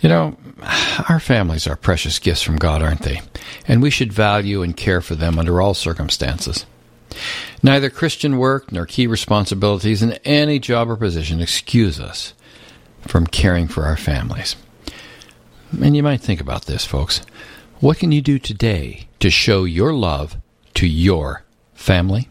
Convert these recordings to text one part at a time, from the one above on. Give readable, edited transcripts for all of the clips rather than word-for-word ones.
You know, our families are precious gifts from God, aren't they? And we should value and care for them under all circumstances. Neither Christian work nor key responsibilities in any job or position excuse us from caring for our families. And you might think about this, folks. What can you do today to show your love to your family?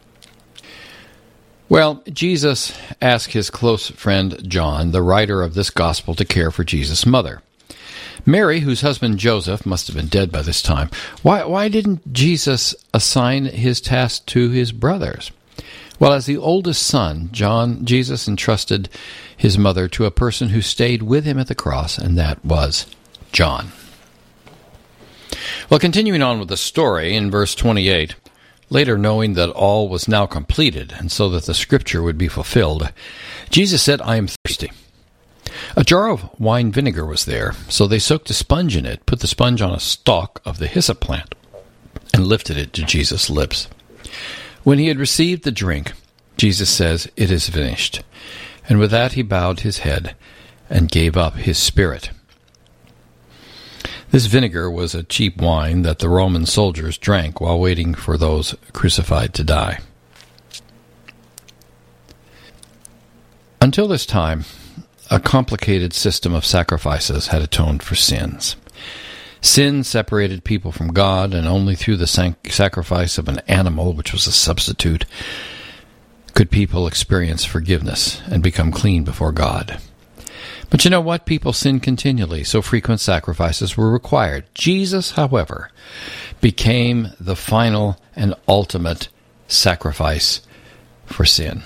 Well, Jesus asked his close friend John, the writer of this gospel, to care for Jesus' mother. Mary, whose husband Joseph must have been dead by this time, why didn't Jesus assign his task to his brothers? Well, as the oldest son, Jesus entrusted his mother to a person who stayed with him at the cross, and that was John. Well, continuing on with the story, in verse 28, later knowing that all was now completed, and so that the scripture would be fulfilled, Jesus said, "I am thirsty." A jar of wine vinegar was there, so they soaked a sponge in it, put the sponge on a stalk of the hyssop plant, and lifted it to Jesus' lips. When he had received the drink, Jesus says, "It is finished." And with that he bowed his head and gave up his spirit. This vinegar was a cheap wine that the Roman soldiers drank while waiting for those crucified to die. Until this time, a complicated system of sacrifices had atoned for sins. Sin separated people from God, and only through the sacrifice of an animal, which was a substitute, could people experience forgiveness and become clean before God. But you know what? People sinned continually, so frequent sacrifices were required. Jesus, however, became the final and ultimate sacrifice for sin.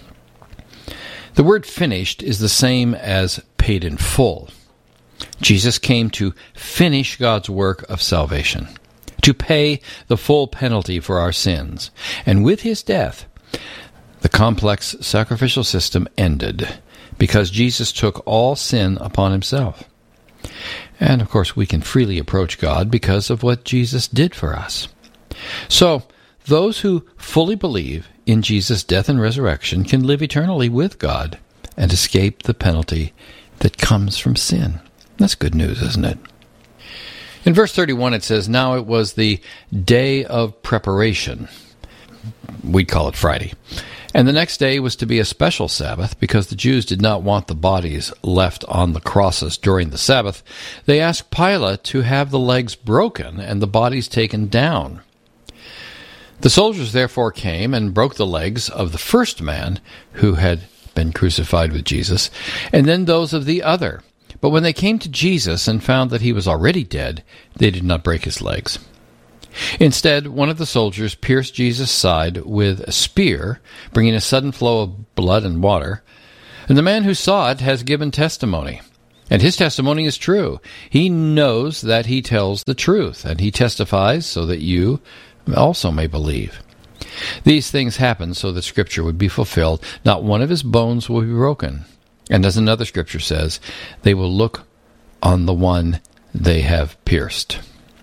The word finished is the same as paid in full. Jesus came to finish God's work of salvation, to pay the full penalty for our sins. And with his death, the complex sacrificial system ended, because Jesus took all sin upon himself. And, of course, we can freely approach God because of what Jesus did for us. So, those who fully believe in Jesus' death and resurrection can live eternally with God and escape the penalty that comes from sin. That's good news, isn't it? In verse 31 it says, "Now it was the day of preparation." We'd call it Friday. And the next day was to be a special Sabbath, because the Jews did not want the bodies left on the crosses during the Sabbath. They asked Pilate to have the legs broken and the bodies taken down. The soldiers therefore came and broke the legs of the first man who had been crucified with Jesus, and then those of the other. But when they came to Jesus and found that he was already dead, they did not break his legs. Instead, one of the soldiers pierced Jesus' side with a spear, bringing a sudden flow of blood and water. And the man who saw it has given testimony. And his testimony is true. He knows that he tells the truth, and he testifies so that you also may believe. These things happened so that Scripture would be fulfilled. Not one of his bones will be broken. And as another Scripture says, they will look on the one they have pierced.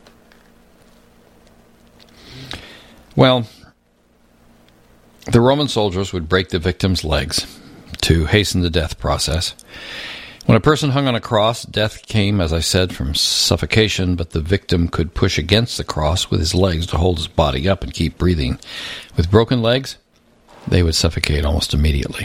Well, the Roman soldiers would break the victim's legs to hasten the death process. When a person hung on a cross, death came, as I said, from suffocation, but the victim could push against the cross with his legs to hold his body up and keep breathing. With broken legs, they would suffocate almost immediately.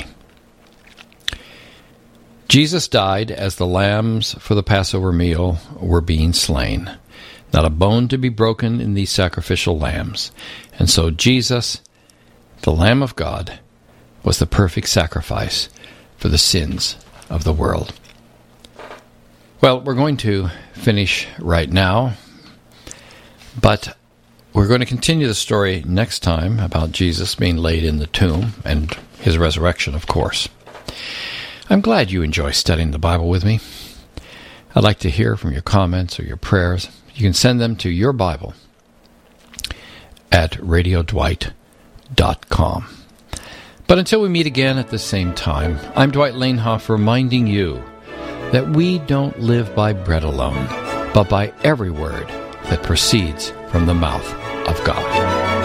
Jesus died as the lambs for the Passover meal were being slain. Not a bone to be broken in these sacrificial lambs. And so Jesus, the Lamb of God, was the perfect sacrifice for the sins of the world. Well, we're going to finish right now, but we're going to continue the story next time about Jesus being laid in the tomb and his resurrection, of course. I'm glad you enjoy studying the Bible with me. I'd like to hear from your comments or your prayers. You can send them to your Bible at radiodwight.com. But until we meet again at the same time, I'm Dwight Lanehoff reminding you that we don't live by bread alone, but by every word that proceeds from the mouth of God.